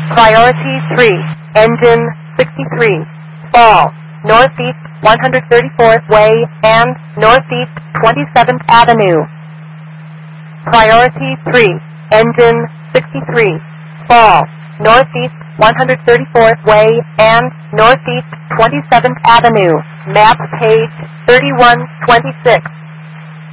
Priority 3, engine 63, fall, northeast 134th Way and northeast 27th Avenue. Priority 3, engine 63, fall, northeast 134th Way and northeast 27th Avenue. Map page 3126.